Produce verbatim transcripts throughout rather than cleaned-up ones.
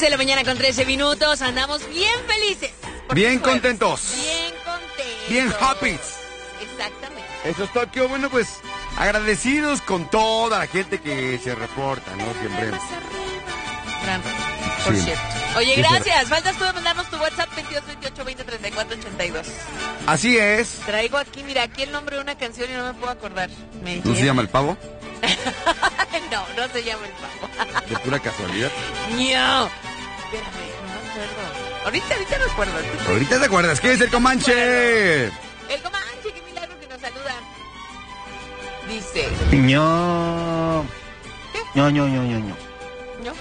once de la mañana con trece minutos. Andamos bien felices. Bien contentos. Bien contentos. Bien happy. Exactamente. Eso es Tokio. Bueno, pues agradecidos con toda la gente que se reporta, ¿no? Siempre. Gran, por Sí. cierto. Oye, Sí, gracias. Faltas tú de mandarnos tu WhatsApp veintidós veintiocho veinte treinta y cuatro ochenta y dos. Así es. Traigo aquí, mira, aquí el nombre de una canción y no me puedo acordar. Me ¿No se lleva. llama El Pavo? No, no se llama El Pavo. De pura casualidad. No. Espérame, no me acuerdo. Ahorita, ahorita no recuerdo. Ahorita te acuerdas. ¿Qué es el Comanche? El Comanche, qué milagro que nos saluda. Dice. ño. ño, ño, ño, ño, ño. ¿No?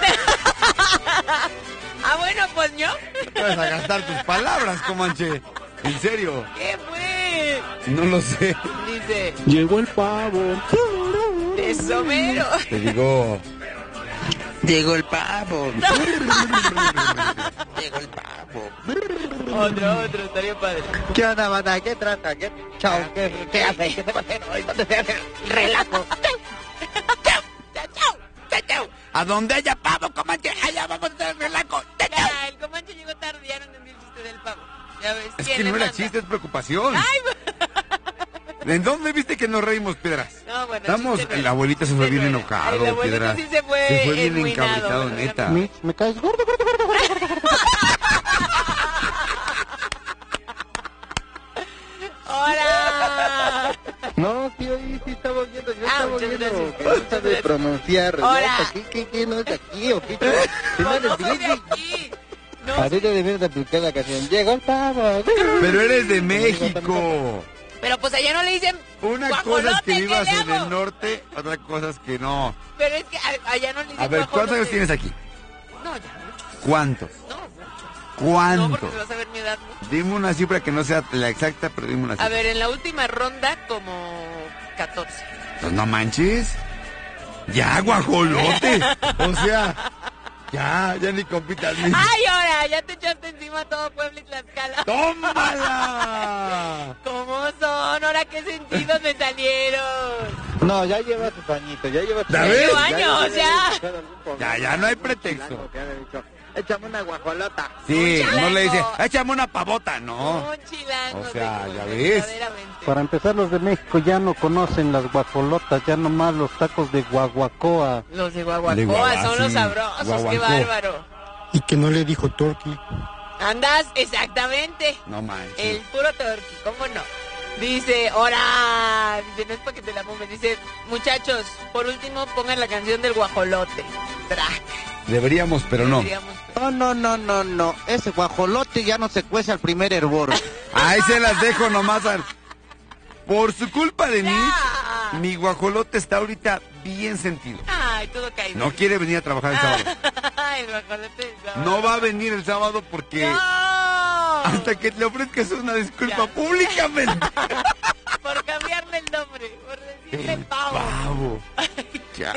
Ah, bueno, pues ¿no? No te vas a gastar tus palabras, Comanche. ¿En serio? ¿Qué fue? No lo sé. Dice. Llegó el pavo. Eso mero. Te digo... Llegó el pavo. Llegó el pavo. Otro, otro, estaría padre. ¿Qué onda, banda? ¿Qué trata? ¿Qué chao? ¿Qué, qué hace? ¿Qué se va a hacer hoy? ¿Dónde se hace el relajo? ¡Chao! ¡Chao! ¡Chao! ¿A dónde haya pavo, Comanche? Allá vamos a hacer el relajo. Ya, el Comanche llegó tarde, ya no entendí el chiste del pavo. Ya ves. Es ¿quién que le no era manda? chiste, es preocupación. Ay, ¿En dónde viste que nos reímos, Piedras? no, bueno, Estamos, chiste no el abuelito se fue era. bien Chiste no enojado, era. El abuelito Piedras. sí se fue Se fue bien enmuinado, encabritado, ¿verdad? neta. Me, me caes gordo, gordo, gordo, gordo, gordo. ¡Hola! No, tío, ahí sí estaba viendo, yo Ah, estaba muchas viendo gracias, que muchas no sabe gracias. pronunciar. Hola. ¿Ya está aquí? ¿Qué, qué, no es aquí o qué? Si no No, eres no soy de bilingüe, aquí. No, ahorita debes de aplicar la canción. Llegó el pavo. Pero eres de México. pero pues allá no le dicen Una cosa es guajolote, que ¿qué vivas le en hago? el norte, otra cosa es que no. Pero es que a- allá no le dicen A ver, ¿cuántos años guajolote. tienes aquí? No, ya muchos. ¿Cuántos? No, muchos. No, ¿Cuántos? porque se va a saber mi edad mucho. Dime una cifra que no sea la exacta, pero dime una A cifra. ver, en la última ronda como catorce. Pues no manches. Ya, guajolote. O sea, ya, ya ni compitas ni. ¡Ay, ahora! Ya te echaste encima todo Puebla y Tlaxcala. ¡Tómala! ¿Cómo son? ¿Ahora qué sentidos me salieron? No, ya lleva tus añitos, ya lleva tus ¿Ya años. ves? Llevo años, ya. Ya, ya no hay pretexto. Échame una guajolota. Sí, Un no le dice, chilango. échame una pavota, no. Un chilango. O sea, te ya come, ves. verdaderamente. Para empezar, los de México ya no conocen las guajolotas, ya nomás los tacos de guaguacoa. Los de De Guaguacoa guagua, son los sí. sabrosos, qué Guaguancó. bárbaro. Y que no le dijo turkey. Andas, exactamente. No manches. El puro turkey, ¿cómo no? Dice, ¡hora! Dice, no es para que te la fumes. Dice, muchachos, por último pongan la canción del guajolote. Track. Deberíamos, pero no. Deberíamos- No, no, no, no, no. Ese guajolote ya no se cuece al primer hervor. Ahí se las dejo nomás. al- Por su culpa de mí, Ya. mi guajolote está ahorita bien sentido. Ay, todo caído. No quiere venir a trabajar el sábado. Ay, el guajolote. No va a venir el sábado porque ¡No! hasta que le ofrezcas una disculpa Ya. públicamente. Por cambiarle el nombre, por decirle El pavo. pavo. Ya.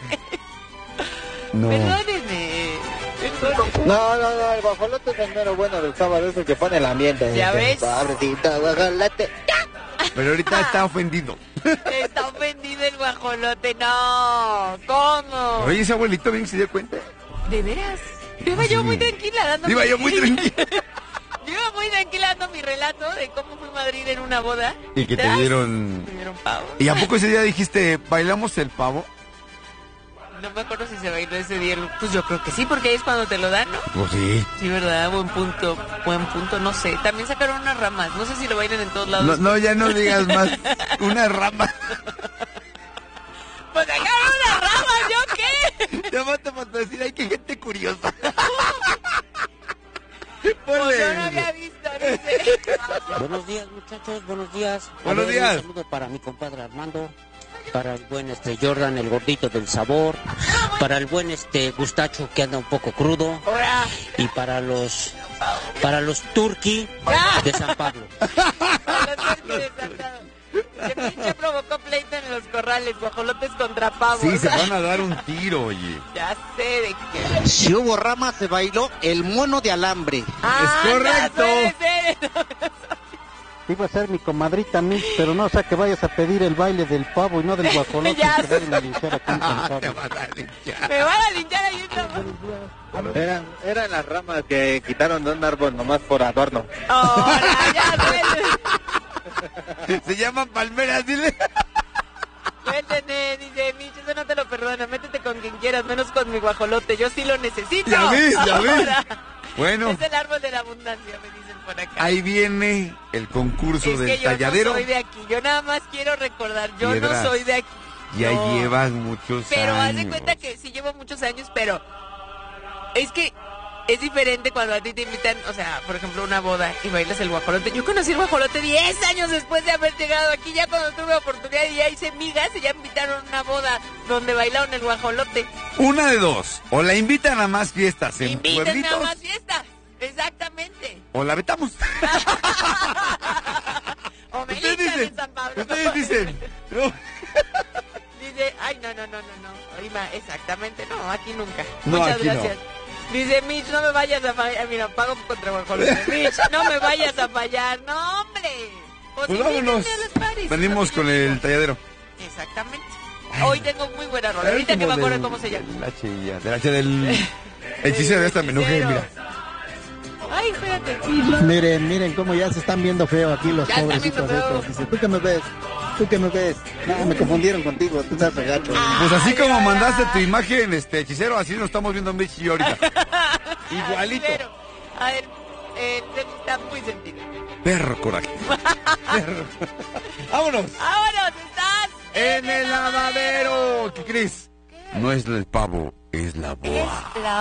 No. Perdónenme. Perdónenme. No, no, no, el guajolote es el mero bueno del sábado, es el que pone el ambiente. ¿Ya ves? Pobrecito guajolote. Pero ahorita está ofendido. Está ofendido el guajolote. No. ¿Cómo? Oye, ese abuelito bien se dio cuenta. ¿De veras? Iba yo muy tranquila dando Iba mi- yo muy tranquila. Yo iba muy tranquila dando mi relato de cómo fui a Madrid en una boda. Y que te ¿Tras? dieron... Me dieron pavo. ¿Y a poco ese día dijiste, bailamos el pavo? No me acuerdo si se bailó ese día. Pues yo creo que sí, porque ahí es cuando te lo dan, ¿no? Pues sí. Sí, ¿verdad? Buen punto. Buen punto, no sé. También sacaron unas ramas. No sé si lo bailan en todos lados. No, no, ya no digas más. Una rama. Pues sacaron unas ramas, ¿yo qué? Te mata para decir, ay, qué gente curiosa. Pues Ponle. yo no había visto, dice. Buenos días, muchachos, buenos días. A Buenos ver, días. Un saludo para mi compadre Armando, para el buen este Jordan, el gordito del sabor, para el buen este Gustacho que anda un poco crudo Ahora. y para los para los Turqui de San Pablo. Los desatados. Que pinche provocó pleito en los corrales, guajolotes contra pavos. Sí, se van a dar un tiro, oye. Ya sé de qué. Si hubo rama, se bailó el mono de alambre. Anda, correcto. puede ser. Iba a ser mi comadrita Mix, pero no, o sea que vayas a pedir el baile del pavo y no del guajolote. Ya y te vayan a linchar aquí en San Ah, te Pablo. vas a linchar. Me van a linchar ahí en la... guajolote. Eran, eran las ramas que quitaron de un árbol nomás por adorno. Hola, ya, duele. Se llaman palmeras, dile. Cuénteme, dice Mitch, eso no te lo perdono. Métete con quien quieras, menos con mi guajolote. Yo sí lo necesito. Ya ves, ya ves. Ahora. Bueno. Es el árbol de la abundancia, me dicen por acá. Ahí viene el concurso es del que yo talladero. no soy de aquí. Yo nada más quiero recordar, yo Piedras. no soy de aquí. Ya No. llevas muchos Pero años. haz de cuenta que sí llevo muchos años, pero es que es diferente cuando a ti te invitan, o sea, por ejemplo, una boda y bailas el guajolote. Yo conocí el guajolote diez años después de haber llegado aquí, ya cuando tuve oportunidad y ya hice migas y ya me invitaron a una boda donde bailaron el guajolote. Una de dos. O la invitan a más fiestas en Invítenme pueblitos. a más fiestas, exactamente. O la vetamos. O me Ustedes linchan dicen. en San Pablo. Ustedes dicen. No. Dice, ay, no, no, no, no, no. Ima, exactamente, no, aquí nunca. No, Muchas aquí no. gracias. Dice, Mitch, no me vayas a fallar. Mira, pago contra guajolote. Mitch, no me vayas a fallar. No, hombre. O Pues si vámonos. vienen a los paris. Venimos con el talladero. Exactamente. Hoy tengo muy buena rola. Ahorita que me acuerdo cómo se llama. La chilla. De la chilla del hechicero de esta menuje, mira. Ay, espérate. Miren, miren cómo ya se están viendo feo aquí los Ya están pobrecitos viendo feo. estos. Dice, ¿tú qué me ves? ¿Tú qué me ves? No, me confundieron contigo, tú estás regacho. Pues así Ay, como ay, mandaste ay. tu imagen, este hechicero, así nos estamos viendo Mitch y yo ahorita. Igualito. Pero, a ver, eh, está muy sentido. Perro coraje. Perro. Vámonos. Vámonos, estás En el lavadero. ¿Qué crees? No es el pavo, es la boa. Es la